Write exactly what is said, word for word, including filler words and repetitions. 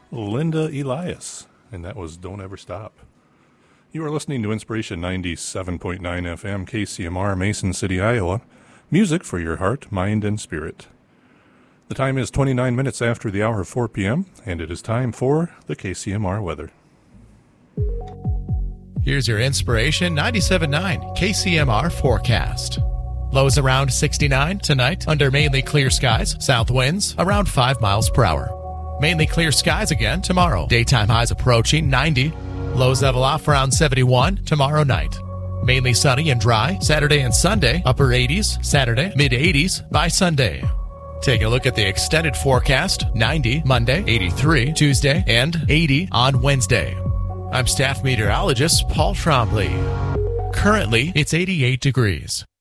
Linda Elias, and that was Don't Ever Stop. You are listening to Inspiration ninety-seven point nine F M, K C M R, Mason City, Iowa. Music for your heart, mind, and spirit. The time is twenty-nine minutes after the hour of four p.m., and it is time for the K C M R weather. Here's your Inspiration ninety-seven point nine K C M R forecast. Lows around sixty-nine tonight under mainly clear skies. South winds around five miles per hour. Mainly clear skies again tomorrow. Daytime highs approaching ninety. Lows level off around seventy-one tomorrow night. Mainly sunny and dry Saturday and Sunday. Upper eighties Saturday, mid eighties by Sunday. Take a look at the extended forecast. ninety Monday, eighty-three Tuesday, and eighty on Wednesday. I'm staff meteorologist Paul Trombley. Currently, it's eighty-eight degrees.